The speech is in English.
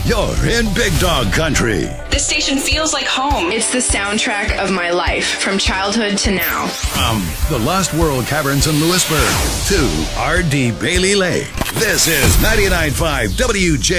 You're in Big Dog Country. This station feels like home. It's the soundtrack of my life, from childhood to now. From the Lost World Caverns in Lewisburg to R.D. Bailey Lake. This is 99.5 WJ.